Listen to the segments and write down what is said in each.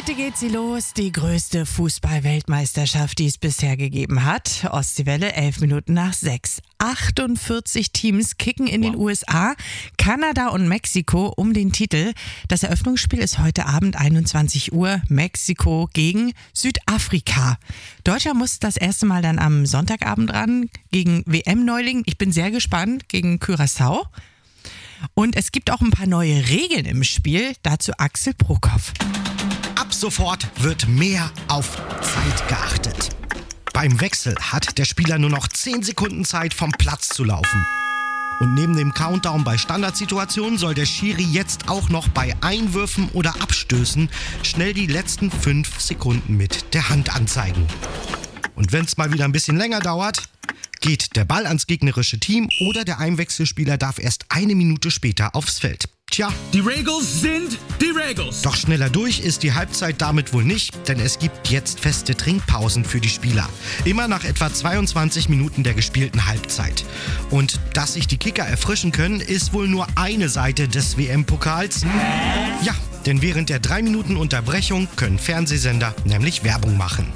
Heute geht sie los, die größte Fußball-Weltmeisterschaft, die es bisher gegeben hat. Ostseewelle, 11:05. 48 Teams kicken in den USA, Kanada und Mexiko um den Titel. Das Eröffnungsspiel ist heute Abend 21 Uhr, Mexiko gegen Südafrika. Deutschland muss das erste Mal dann am Sonntagabend ran gegen WM-Neuling. Ich bin sehr gespannt, gegen Curaçao. Und es gibt auch ein paar neue Regeln im Spiel, dazu Axel Prokop. Ab sofort wird mehr auf Zeit geachtet. Beim Wechsel hat der Spieler nur noch 10 Sekunden Zeit, vom Platz zu laufen. Und neben dem Countdown bei Standardsituationen soll der Schiri jetzt auch noch bei Einwürfen oder Abstößen schnell die letzten 5 Sekunden mit der Hand anzeigen. Und wenn es mal wieder ein bisschen länger dauert, geht der Ball ans gegnerische Team oder der Einwechselspieler darf erst 1 Minute später aufs Feld. Tja, die Regels sind die Regels. Doch schneller durch ist die Halbzeit damit wohl nicht, denn es gibt jetzt feste Trinkpausen für die Spieler. Immer nach etwa 22 Minuten der gespielten Halbzeit. Und dass sich die Kicker erfrischen können, ist wohl nur eine Seite des WM-Pokals. Ja, denn während der 3 Minuten Unterbrechung können Fernsehsender nämlich Werbung machen.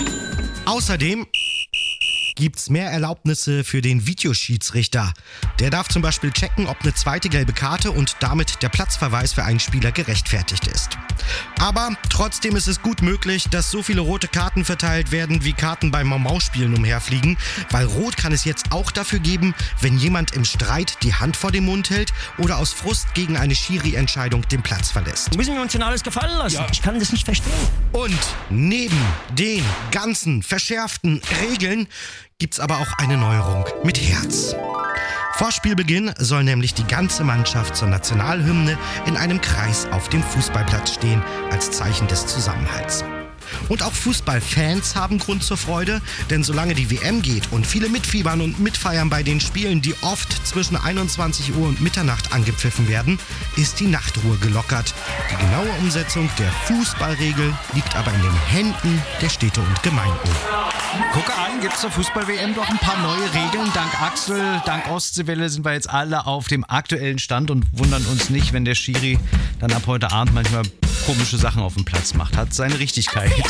Außerdem gibt's mehr Erlaubnisse für den Videoschiedsrichter. Der darf zum Beispiel checken, ob eine zweite gelbe Karte und damit der Platzverweis für einen Spieler gerechtfertigt ist. Aber trotzdem ist es gut möglich, dass so viele rote Karten verteilt werden, wie Karten bei Mau-Mau-Spielen umherfliegen, weil Rot kann es jetzt auch dafür geben, wenn jemand im Streit die Hand vor den Mund hält oder aus Frust gegen eine Schiri-Entscheidung den Platz verlässt. Müssen wir uns denn alles gefallen lassen? Ja. Ich kann das nicht verstehen. Und neben den ganzen verschärften Regeln gibt's aber auch eine Neuerung mit Herz. Vor Spielbeginn soll nämlich die ganze Mannschaft zur Nationalhymne in einem Kreis auf dem Fußballplatz stehen, als Zeichen des Zusammenhalts. Und auch Fußballfans haben Grund zur Freude, denn solange die WM geht und viele mitfiebern und mitfeiern bei den Spielen, die oft zwischen 21 Uhr und Mitternacht angepfiffen werden, ist die Nachtruhe gelockert. Die genaue Umsetzung der Fußballregel liegt aber in den Händen der Städte und Gemeinden. Gucke an, gibt's zur Fußball-WM doch ein paar neue Regeln. Dank Axel, dank Ostseewelle sind wir jetzt alle auf dem aktuellen Stand und wundern uns nicht, wenn der Schiri dann ab heute Abend manchmal komische Sachen auf dem Platz macht. Hat seine Richtigkeit.